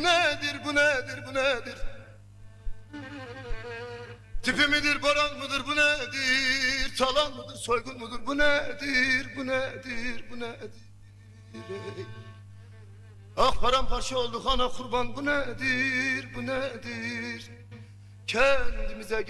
bu nedir, bu nedir, bu nedir? Tipi midir, boran mıdır, bu nedir? Talan mıdır, soygun mudur, bu nedir, bu nedir, bu nedir? Ey. Ah paramparça olduk ana kurban, bu nedir, bu nedir? Kendimize